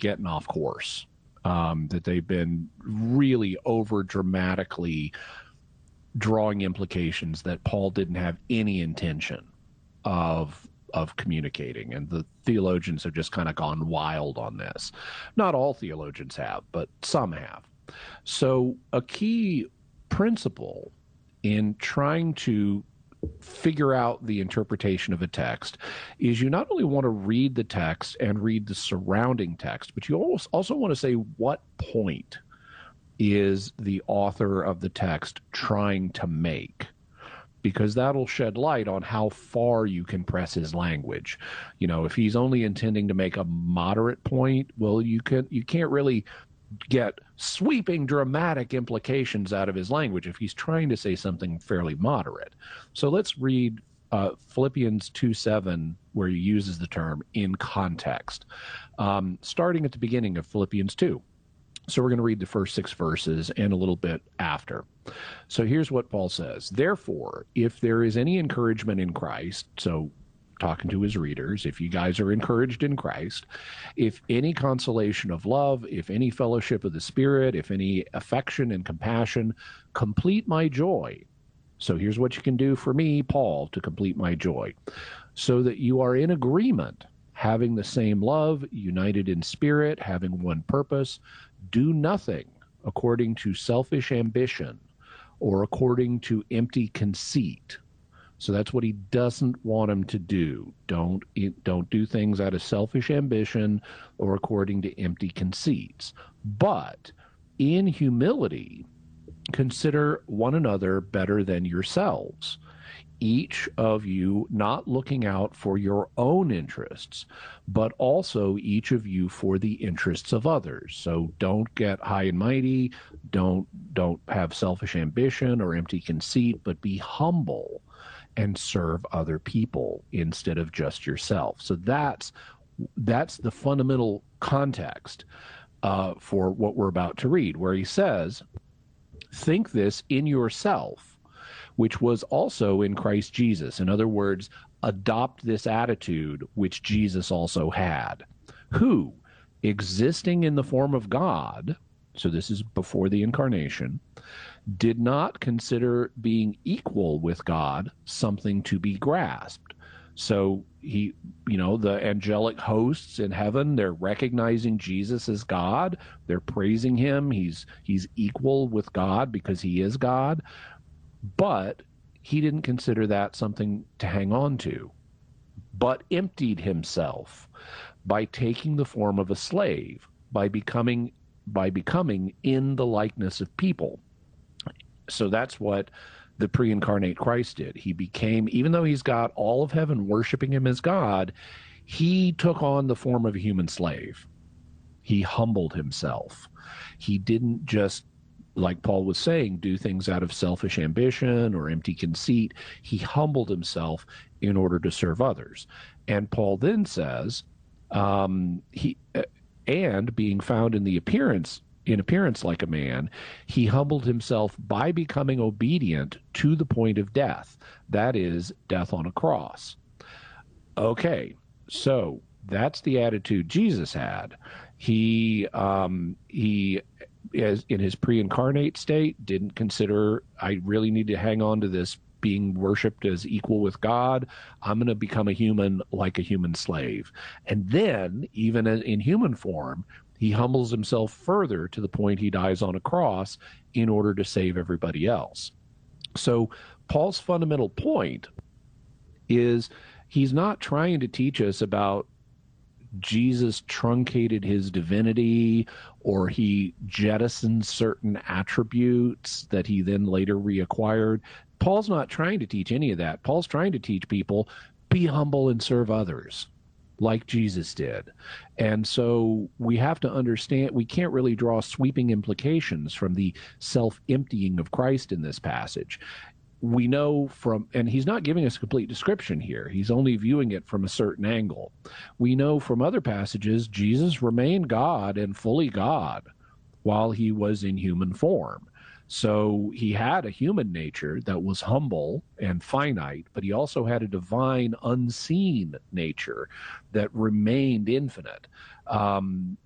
getting off course, that they've been really over dramatically drawing implications that Paul didn't have any intention of communicating, and the theologians have just kind of gone wild on this. Not all theologians have, but some have. So a key principle in trying to figure out the interpretation of a text is you not only want to read the text and read the surrounding text, but you also want to say, what point is the author of the text trying to make? Because that'll shed light on how far you can press his language. You know, if he's only intending to make a moderate point, well, you can't really get sweeping dramatic implications out of his language if he's trying to say something fairly moderate. So let's read Philippians 2:7, where he uses the term in context, starting at the beginning of Philippians 2. So we're going to read the first 6 verses and a little bit after. So here's what Paul says. Therefore, if there is any encouragement in Christ, so talking to his readers, if you guys are encouraged in Christ, if any consolation of love, if any fellowship of the Spirit, if any affection and compassion, complete my joy. So here's what you can do for me, Paul, to complete my joy, so that you are in agreement, having the same love, united in spirit, having one purpose. Do nothing according to selfish ambition or according to empty conceit. So that's what he doesn't want him to do. Don't do things out of selfish ambition or according to empty conceits. But in humility, consider one another better than yourselves, each of you not looking out for your own interests, but also each of you for the interests of others. So don't get high and mighty, don't have selfish ambition or empty conceit, but be humble and serve other people instead of just yourself. So that's the fundamental context for what we're about to read, where he says, think this in yourself, which was also in Christ Jesus. In other words, adopt this attitude which Jesus also had, who, existing in the form of God, so this is before the incarnation, did not consider being equal with God something to be grasped. So the angelic hosts in heaven, they're recognizing Jesus as God. They're praising him. He's equal with God because he is God. But he didn't consider that something to hang on to, but emptied himself by taking the form of a slave, by becoming in the likeness of people. So that's what the pre-incarnate Christ did. He became, even though he's got all of heaven worshiping him as God, he took on the form of a human slave. He humbled himself. He didn't just, like Paul was saying, do things out of selfish ambition or empty conceit. He humbled himself in order to serve others. And Paul then says, and being found in appearance like a man, he humbled himself by becoming obedient to the point of death. That is, death on a cross. Okay, so that's the attitude Jesus had. He as in his pre-incarnate state, didn't consider, I really need to hang on to this being worshipped as equal with God. I'm going to become a human like a human slave. And then, even in human form, he humbles himself further to the point he dies on a cross in order to save everybody else. So Paul's fundamental point is he's not trying to teach us about Jesus truncated his divinity or he jettisoned certain attributes that he then later reacquired. Paul's not trying to teach any of that. Paul's trying to teach people, be humble and serve others like Jesus did. And so we have to understand, we can't really draw sweeping implications from the self-emptying of Christ in this passage. We know from, and he's not giving us a complete description here, he's only viewing it from a certain angle. We know from other passages, Jesus remained God and fully God while he was in human form. So he had a human nature that was humble and finite, but he also had a divine, unseen nature that remained infinite.